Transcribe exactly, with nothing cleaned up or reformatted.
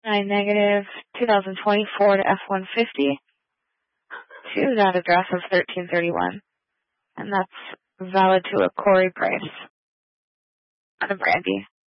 nine negative two thousand twenty-four to F one fifty to that address of thirteen thirty-one. And that's valid to a Corey Price. On a Brandy.